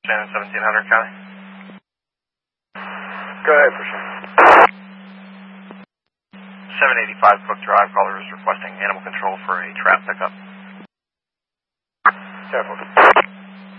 Shannon 1700 County. Go ahead for Shannon. 785 Brook Drive, caller is requesting animal control for a trap pickup. Careful.